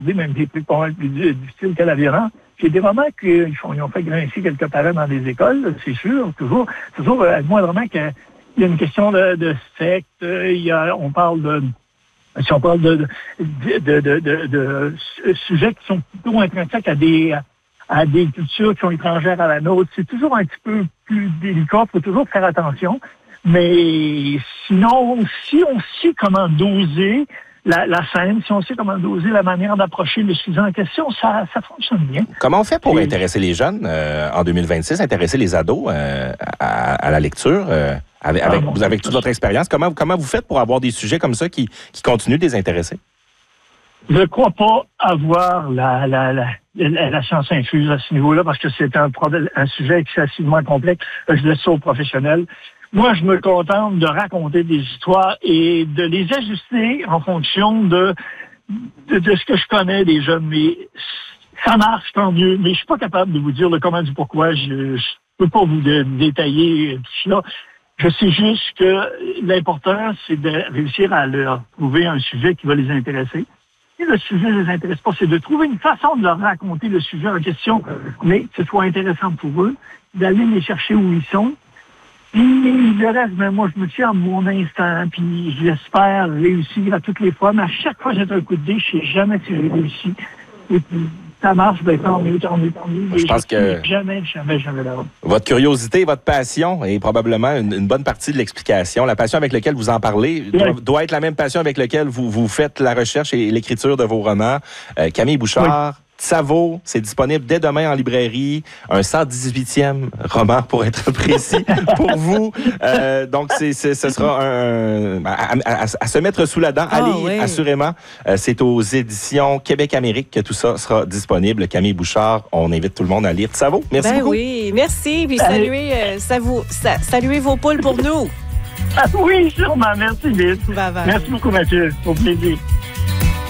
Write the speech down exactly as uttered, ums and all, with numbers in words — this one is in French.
même des trucs pas mal plus difficiles que la violence. J'ai des romans qu'ils font, ils ont fait grincer quelques parents dans des écoles, c'est sûr, toujours. Toujours, euh, moindrement qu'il y a une question de, de secte, il y a, on parle de, si on parle de, de, de, de, de, de sujets qui sont plutôt intrinsèques à des, à des cultures qui sont étrangères à la nôtre, c'est toujours un petit peu plus délicat, il faut toujours faire attention. Mais sinon, si on sait comment doser La, la scène, si on sait comment doser la manière d'approcher le sujet en question, ça, ça fonctionne bien. Comment on fait pour Et... intéresser les jeunes euh, en deux mille vingt-six, intéresser les ados euh, à, à la lecture, euh, avec, avec, ah, bon, avec toute votre expérience? Comment, comment vous faites pour avoir des sujets comme ça qui, qui continuent de les intéresser? Je ne crois pas avoir la, la, la, la, la science infuse à ce niveau-là parce que c'est un, un sujet excessivement complexe. Je laisse ça aux professionnels. Moi, je me contente de raconter des histoires et de les ajuster en fonction de, de, de ce que je connais des jeunes. Mais ça marche, tant mieux. Mais je suis pas capable de vous dire le comment du pourquoi. Je, je peux pas vous de, détailler tout cela. Je sais juste que l'important, c'est de réussir à leur trouver un sujet qui va les intéresser. Si le sujet ne les intéresse pas, c'est de trouver une façon de leur raconter le sujet en question, mais que ce soit intéressant pour eux, d'aller les chercher où ils sont. Puis le reste, ben moi, je me tiens à mon instant, puis j'espère réussir à toutes les fois, mais à chaque fois que j'ai un coup de dé, je sais jamais si j'ai réussi. Et puis, ça marche, ben tant mieux, tant mieux, tant mieux. Je pense que jamais, jamais, jamais là. Votre curiosité, votre passion est probablement une, une bonne partie de l'explication. La passion avec laquelle vous en parlez oui. doit, doit être la même passion avec laquelle vous, vous faites la recherche et l'écriture de vos romans. Euh, Camille Bouchard, oui. Tsavo, c'est disponible dès demain en librairie. Un cent dix-huitième roman, pour être précis, pour vous. Euh, donc, c'est, c'est, ce sera un, à, à, à se mettre sous la dent. À lire, oh, oui. assurément. Euh, c'est aux éditions Québec-Amérique que tout ça sera disponible. Camille Bouchard, on invite tout le monde à lire Tsavo. Merci ben beaucoup. Oui, merci. Puis saluez, euh, ça vous, ça, saluez vos poules pour nous. Ah, oui, sûrement. Merci, Lise. Bye bye. Merci beaucoup, Mathieu. Au plaisir.